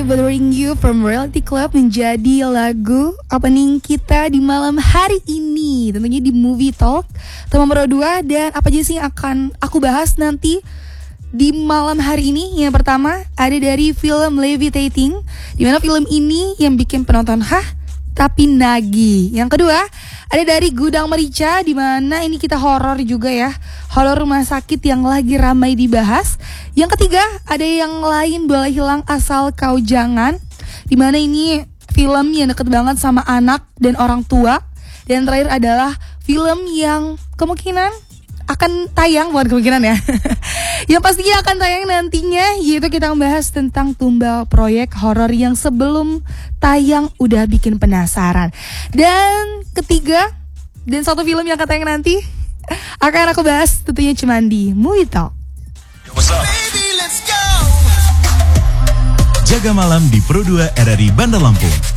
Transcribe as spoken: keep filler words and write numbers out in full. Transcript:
Bothering You from Royalty Club menjadi lagu opening kita di malam hari ini. Tentunya di Movie Talk tema nomor dua. Dan apa aja sih yang akan aku bahas nanti di malam hari ini? Yang pertama ada dari film Levitating, dimana film ini yang bikin penonton hah tapi nagih. Yang kedua ada dari Gudang Merica, dimana ini kita horor juga ya, horor rumah sakit yang lagi ramai dibahas. Yang ketiga ada yang lain boleh hilang asal kau jangan, dimana ini film yang deket banget sama anak dan orang tua. Dan terakhir adalah film yang kemungkinan akan tayang, bukan kemungkinan ya yang pastinya akan tayang nantinya, yaitu kita membahas tentang Tumbal, proyek horor yang sebelum tayang udah bikin penasaran. Dan ketiga dan satu film yang akan tayang nanti akan aku bahas tentunya cuma di Movie Talk. Jaga malam di Pro dua R R I Bandar Lampung.